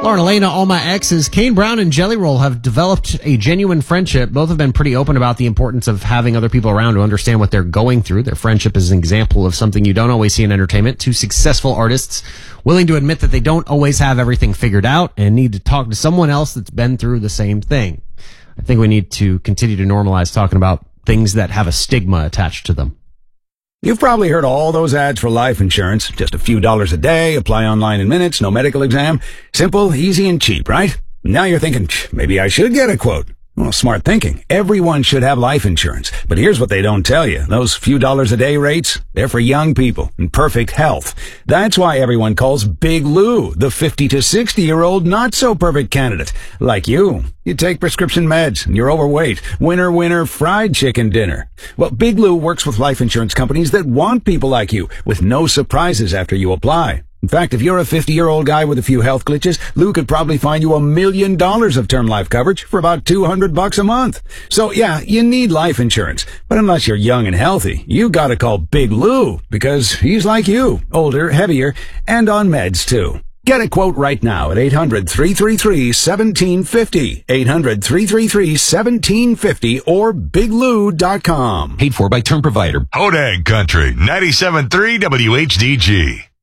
Lauren Elena, all my exes. Kane Brown and Jelly Roll have developed a genuine friendship. Both have been pretty open about the importance of having other people around to understand what they're going through. Their friendship is an example of something you don't always see in entertainment. Two successful artists willing to admit that they don't always have everything figured out and need to talk to someone else that's been through the same thing. I think we need to continue to normalize talking about things that have a stigma attached to them. You've probably heard all those ads for life insurance. Just a few dollars a day, apply online in minutes, no medical exam. Simple, easy, and cheap, right? Now you're thinking, maybe I should get a quote. Well, smart thinking. Everyone should have life insurance. But here's what they don't tell you. Those few dollars a day rates, they're for young people in perfect health. That's why everyone calls Big Lou the 50 to 60-year-old not-so-perfect candidate. Like you. You take prescription meds, and you're overweight. Winner, fried chicken dinner. Well, Big Lou works with life insurance companies that want people like you, with no surprises after you apply. In fact, if you're a 50-year-old guy with a few health glitches, Lou could probably find you $1 million of term life coverage for about $200 a month. So yeah, you need life insurance. But unless you're young and healthy, you gotta call Big Lou, because he's like you, older, heavier, and on meds too. Get a quote right now at 800-333-1750, 800-333-1750, or biglou.com. Paid for by Term Provider. Hodag Country, 97.3 WHDG.